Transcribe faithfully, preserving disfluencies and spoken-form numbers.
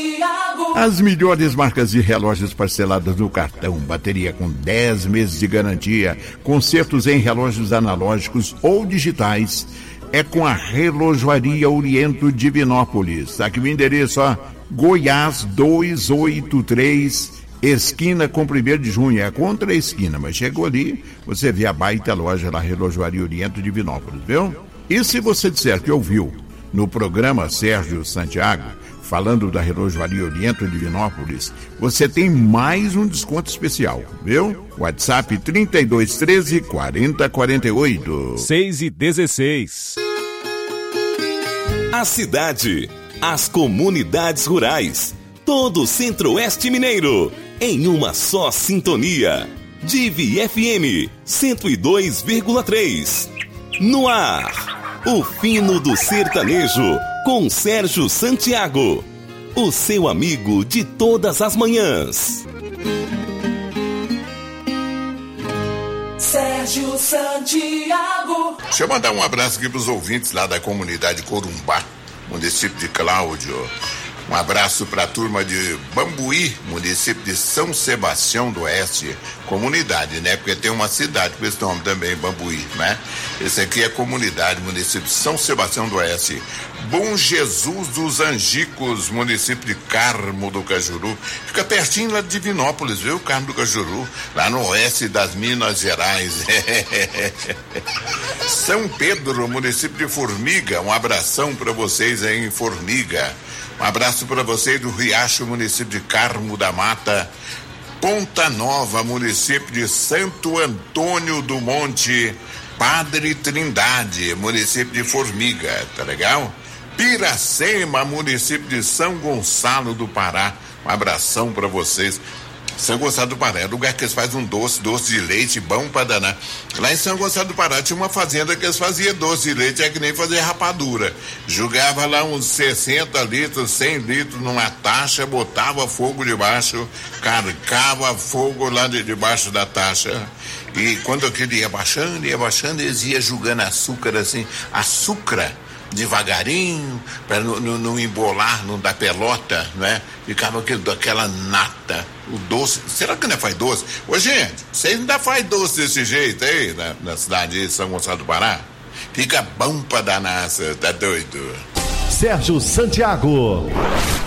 As melhores marcas de relógios parcelados no cartão, bateria com dez meses de garantia, consertos em relógios analógicos ou digitais, é com a Relojoaria Oriento Divinópolis. Aqui o endereço, ó, Goiás duzentos e oitenta e três, esquina com primeiro de junho, é contra a esquina, mas chegou ali, você vê a baita loja da Relojoaria Oriento Divinópolis, viu? E se você disser que ouviu no programa Sérgio Santiago, falando da Relojoaria Oriento Divinópolis, você tem mais um desconto especial, viu? WhatsApp trinta e dois, treze, quarenta, quarenta e oito. seis e dezesseis. A cidade, as comunidades rurais, todo o Centro-Oeste Mineiro, em uma só sintonia. Divi F M cento e dois vírgula três. No ar, o fino do sertanejo, com Sérgio Santiago, o seu amigo de todas as manhãs. Sérgio Santiago. Deixa eu mandar um abraço aqui pros ouvintes lá da comunidade Corumbá, município de Cláudio. Um abraço para a turma de Bambuí, município de São Sebastião do Oeste, comunidade, né? Porque tem uma cidade com esse nome também, Bambuí, né? Esse aqui é comunidade, município de São Sebastião do Oeste. Bom Jesus dos Angicos, município de Carmo do Cajuru. Fica pertinho lá de Divinópolis, viu? Carmo do Cajuru, lá no oeste das Minas Gerais. São Pedro, município de Formiga. Um abração para vocês aí em Formiga. Um abraço para você do Riacho, município de Carmo da Mata. Ponta Nova, município de Santo Antônio do Monte. Padre Trindade, município de Formiga, tá legal? Piracema, município de São Gonçalo do Pará. Um abração para vocês. São Gonçalo do Pará é lugar que eles fazem um doce, doce de leite bom pra danar. Lá em São Gonçalo do Pará tinha uma fazenda que eles faziam doce de leite, é que nem fazer rapadura. Jogava lá uns sessenta litros, cem litros numa taxa, botava fogo debaixo, carcava fogo lá de debaixo da taxa. E quando aquele ia baixando, ia baixando, eles iam jogando açúcar assim, açúcar devagarinho, para não, não, não embolar, não dar pelota, né? Ficava aquele, aquela nata, o doce. Será que ainda faz doce? Ô, gente, vocês ainda faz doce desse jeito aí, na, na cidade de São Gonçalo do Pará? Fica bom pra danar, tá doido? Sérgio Santiago.